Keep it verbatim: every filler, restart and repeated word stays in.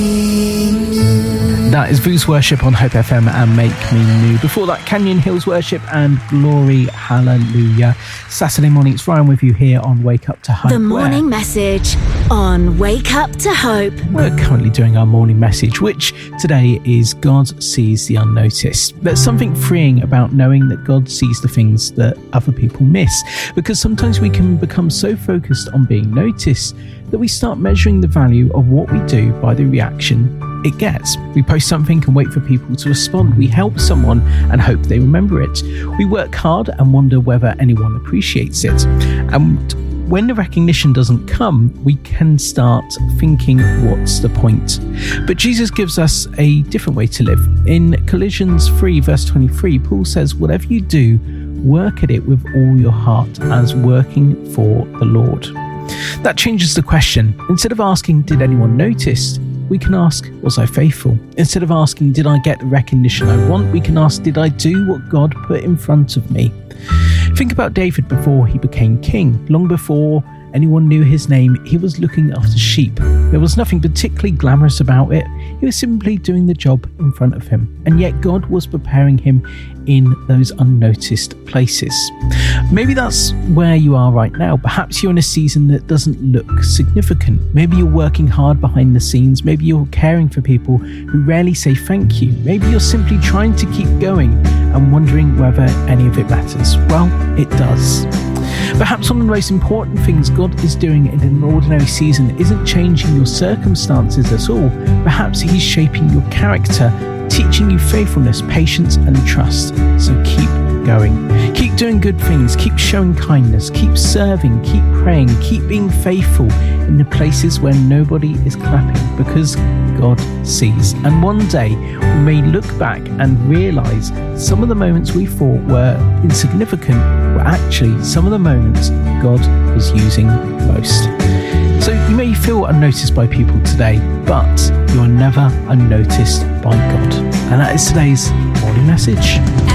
That is Boots Worship on Hope F M and Make Me New. Before that, Canyon Hills Worship and Glory Hallelujah. Saturday morning, it's Ryan with you here on Wake Up to Hope. The morning message on Wake Up to Hope. We're currently doing our morning message, which today is God sees the unnoticed. There's something freeing about knowing that God sees the things that other people miss, because sometimes we can become so focused on being noticed that we start measuring the value of what we do by the reaction it gets. We post something and wait for people to respond. We help someone and hope they remember it. We work hard and wonder whether anyone appreciates it. And when the recognition doesn't come, we can start thinking, what's the point? But Jesus gives us a different way to live. In Colossians three, verse twenty-three, Paul says, whatever you do, work at it with all your heart as working for the Lord. That changes the question. Instead of asking, did anyone notice? We can ask, was I faithful? Instead of asking, did I get the recognition I want? We can ask, did I do what God put in front of me? Think about David before he became king. Long before anyone knew his name, he was looking after sheep. There was nothing particularly glamorous about it. He was simply doing the job in front of him. And yet God was preparing him in those unnoticed places. Maybe that's where you are right now. Perhaps you're in a season that doesn't look significant. Maybe you're working hard behind the scenes. Maybe you're caring for people who rarely say thank you. Maybe you're simply trying to keep going and wondering whether any of it matters. Well, it does. Perhaps one of the most important things God is doing in an ordinary season isn't changing your circumstances at all. Perhaps He's shaping your character, teaching you faithfulness, patience and trust. So keep going. Keep doing good things. Keep showing kindness. Keep serving. Keep praying. Keep being faithful in the places where nobody is clapping, because God sees. And one day we may look back and realise some of the moments we thought were insignificant were actually some of the moments God was using most. So you may feel unnoticed by people today, but you are never unnoticed by God. And that is today's morning message.